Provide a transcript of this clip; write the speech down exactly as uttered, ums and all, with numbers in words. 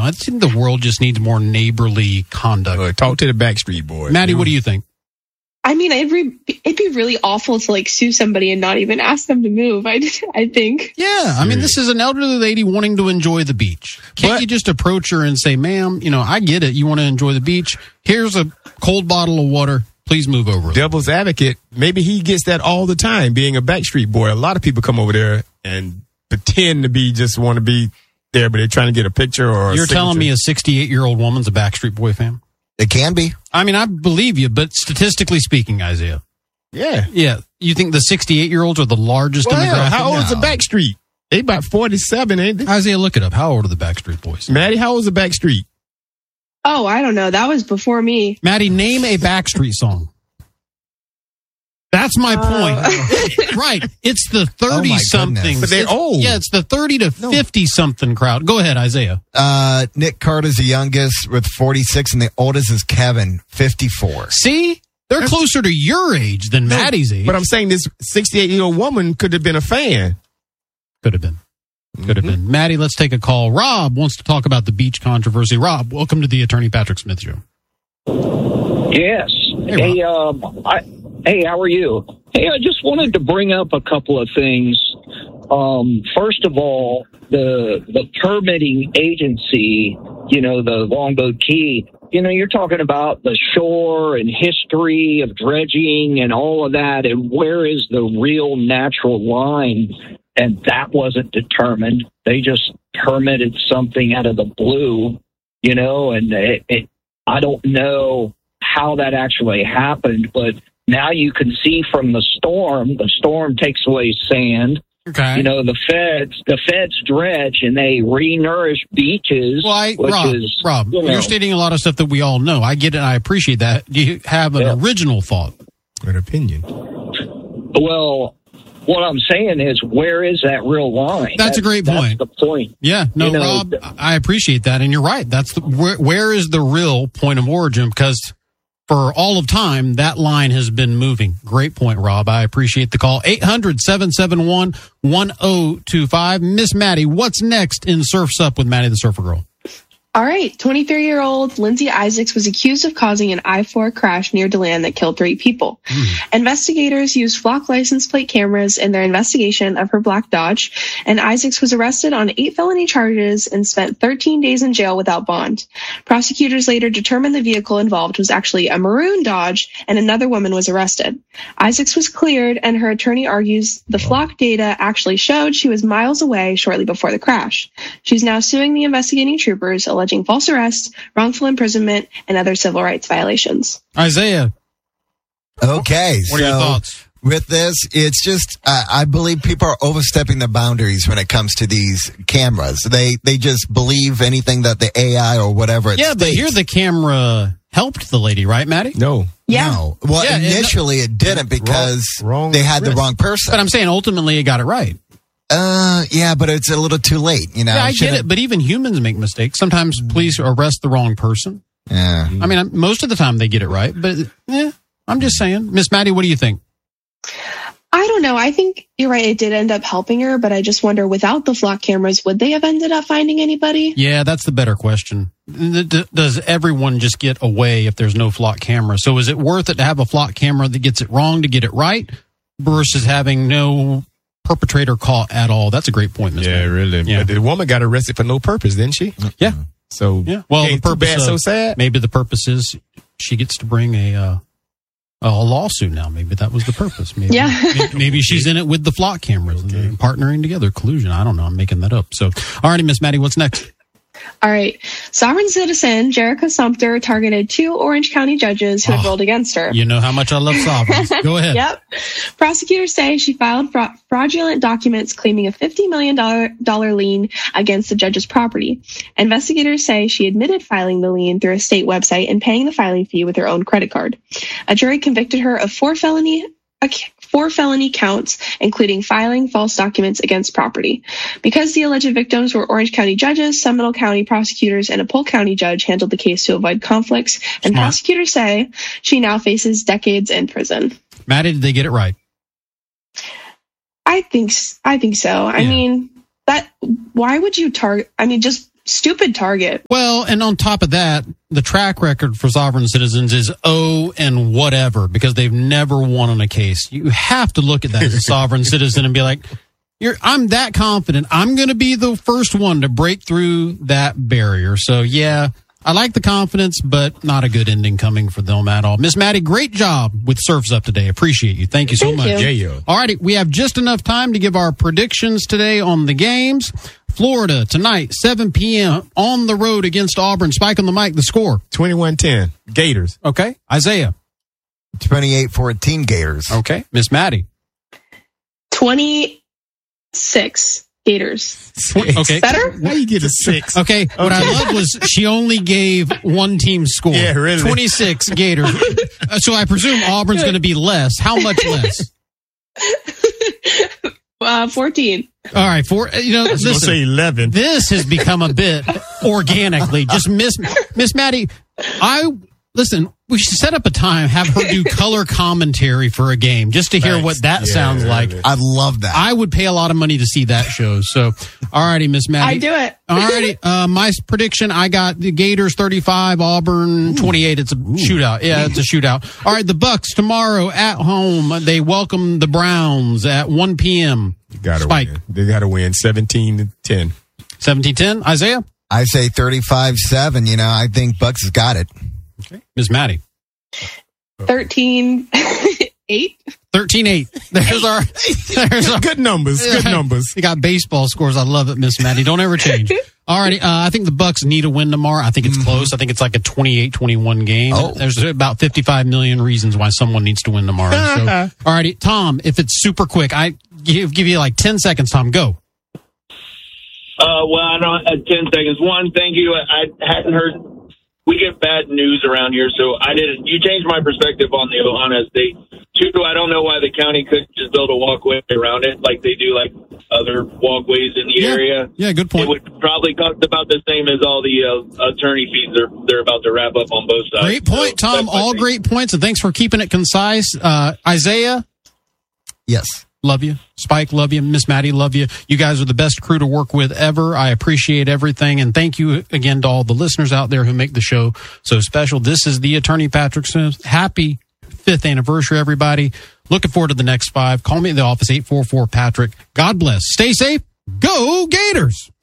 I think the world just needs more neighborly conduct. Uh, talk to the Backstreet Boys. Maddie, what do you think? I mean, it'd be, it'd be really awful to like sue somebody and not even ask them to move. I, I think. Yeah, I mean, this is an elderly lady wanting to enjoy the beach. Can't but, you just approach her and say, ma'am, you know, I get it. You want to enjoy the beach. Here's a cold bottle of water. Please move over. Devil's advocate, maybe he gets that all the time, being a Backstreet Boy. A lot of people come over there and pretend to be, just want to be there, but they're trying to get a picture or a You're signature. telling me a sixty-eight-year-old woman's a Backstreet Boy fan? It can be. I mean, I believe you, but statistically speaking, Isaiah. Yeah. Yeah. You think the sixty-eight-year-olds are the largest well, demographic? How old is the Backstreet? They about forty-seven, ain't they? Isaiah, look it up. How old are the Backstreet Boys? Maddie, how old is the Backstreet? Oh, I don't know. That was before me. Maddie, name a Backstreet song. That's my uh, point. Right. It's the thirty-something. Oh but they're it's, old. Yeah, it's the thirty to fifty-something crowd. Go ahead, Isaiah. Uh, Nick Carter's the youngest with forty-six, and the oldest is Kevin, fifty-four. See? They're That's, closer to your age than no, Maddie's age. But I'm saying this sixty-eight-year-old woman could have been a fan. Could have been. Could have mm-hmm. been. Maddie, let's take a call. Rob wants to talk about the beach controversy. Rob, welcome to the Attorney Patrick Smith Show. Yes. Hey, hey um, I... Hey, how are you? Hey, I just wanted to bring up a couple of things. Um, first of all, the the permitting agency, you know, the Longboat Key, you know, you're talking about the shore and history of dredging and all of that, and where is the real natural line? And that wasn't determined. They just permitted something out of the blue, you know, and it, it, I don't know how that actually happened, but now you can see from the storm, the storm takes away sand. Okay. You know, the feds, the feds dredge and they re-nourish beaches. Well, I, which Rob, is, Rob you know, you're stating a lot of stuff that we all know. I get it. I appreciate that. Do you have an yeah. original thought? An opinion? Well, what I'm saying is, where is that real line? That's, that's a great point. That's the point. Yeah, no, you know, Rob, I appreciate that. And you're right. That's the, where, where is the real point of origin? Because for all of time, that line has been moving. Great point, Rob. I appreciate the call. eight hundred, seven seven one, one oh two five. Miss Maddie, what's next in Surf's Up with Maddie the Surfer Girl? All right. twenty-three-year-old Lindsay Isaacs was accused of causing an I four crash near DeLand that killed three people. Mm. Investigators used flock license plate cameras in their investigation of her black Dodge, and Isaacs was arrested on eight felony charges and spent thirteen days in jail without bond. Prosecutors later determined the vehicle involved was actually a maroon Dodge, and another woman was arrested. Isaacs was cleared, and her attorney argues the flock data actually showed she was miles away shortly before the crash. She's now suing the investigating troopers, alleging false arrest, wrongful imprisonment, and other civil rights violations. Isaiah. Okay. What so are your thoughts? With this, it's just, uh, I believe people are overstepping the boundaries when it comes to these cameras. They they just believe anything that the A I or whatever it Yeah, states. but here the camera helped the lady, right, Maddie? No. Yeah. No. Well, Yeah, initially it didn't because wrong, wrong they had risk. the wrong person. But I'm saying ultimately it got it right. Uh, yeah, but it's a little too late, you know. Yeah, I get Shouldn't- it, but even humans make mistakes. Sometimes police arrest the wrong person. Yeah. I mean, most of the time they get it right, but yeah, I'm just saying. Miss Maddie, what do you think? I don't know. I think you're right. It did end up helping her, but I just wonder, without the flock cameras, would they have ended up finding anybody? Yeah, that's the better question. Does everyone just get away if there's no flock camera? So is it worth it to have a flock camera that gets it wrong to get it right versus having no perpetrator caught at all? That's a great point, Miz Yeah, Maddie. really. Yeah. But the woman got arrested for no purpose, didn't she? Yeah. So, yeah. Well, the ain't too purpose bad, of, so sad. Maybe the purpose is she gets to bring a uh, a lawsuit now. Maybe that was the purpose. Maybe, Yeah. maybe, maybe she's in it with the flock cameras and they're partnering together. Collusion. I don't know. I'm making that up. So, all righty, Miss Maddie, what's next? All right. Sovereign citizen Jerica Sumpter targeted two Orange County judges who had Oh, ruled against her. You know how much I love sovereigns. Go ahead. Yep. Prosecutors say she filed fra- fraudulent documents claiming a fifty million dollars lien against the judge's property. Investigators say she admitted filing the lien through a state website and paying the filing fee with her own credit card. A jury convicted her of four felony four felony counts, including filing false documents against property. Because the alleged victims were Orange County judges, Seminole County prosecutors, and a Polk County judge handled the case to avoid conflicts, and Smart. prosecutors say she now faces decades in prison. Maddie, did they get it right? I think I think so. I Yeah. mean, that why would you target? I mean, just stupid target. Well, and on top of that, the track record for Sovereign Citizens is oh and whatever because they've never won on a case. You have to look at that as a sovereign citizen and be like, You're, I'm that confident. I'm going to be the first one to break through that barrier. So, yeah, I like the confidence, but not a good ending coming for them at all. Miss Maddie, great job with Surfs Up today. Appreciate you. Thank you so Thank much. you. Yeah, yo. All righty, we have just enough time to give our predictions today on the games. Florida tonight, seven p.m. on the road against Auburn. Spike on the mic, the score. twenty-one ten. Gators. Okay. Isaiah. twenty-eight fourteen Gators. Okay. Miss Maddie. twenty-six Gators. Okay. Better? Why you get a six? Okay. What I love was she only gave one team's score. Yeah, really. twenty-six Gators. Uh, So I presume Auburn's going to be less. How much less? Uh, fourteen. All right. For, you know, I was going to listen, say eleven. this has become a bit organically. Just Miss Miss Maddie, I listen. We should set up a time, have her do color commentary for a game, just to hear Thanks. what that Yeah, sounds like. really. I love that. I would pay a lot of money to see that show. So, all righty, Miss Maddie. I do it. All righty. Uh, my prediction: I got the Gators thirty-five, Auburn twenty-eight. It's a shootout. Yeah, it's a shootout. All right, the Bucks tomorrow at home. They welcome the Browns at one p.m. You gotta Spike. win. They got to win seventeen to ten. seventeen ten. Isaiah. I say thirty-five seven. You know, I think Bucks has got it. Okay. Miss Maddie. thirteen eight. thirteen eight. There's our. There's our. Good numbers. Good numbers. You got baseball scores. I love it, Miss Maddie. Don't ever change. All righty. Uh, I think the Bucks need a win tomorrow. I think it's close. I think it's like a twenty-eight twenty-one game. Oh. There's about fifty-five million reasons why someone needs to win tomorrow. So, all righty. Tom, if it's super quick, I give, give you like ten seconds, Tom. Go. Uh, well, I don't uh, ten seconds. One, thank you. I hadn't heard. We get bad news around here, so I didn't. You changed my perspective on the Ohio State. Two, I don't know why the county couldn't just build a walkway around it like they do, like other walkways in the Yeah. area. Yeah, good It point. would probably cost about the same as all the uh, attorney fees they're they're about to wrap up on both sides. Great point, So Tom. that's my All thing. great points, and thanks for keeping it concise. Uh, Isaiah, Yes. love you. Spike, love you. Miss Maddie, love you. You guys are the best crew to work with ever. I appreciate everything. And thank you again to all the listeners out there who make the show so special. This is the Attorney Patrick Smith. Happy fifth anniversary, everybody. Looking forward to the next five. Call me at the office, eight four four Patrick. God bless. Stay safe. Go Gators.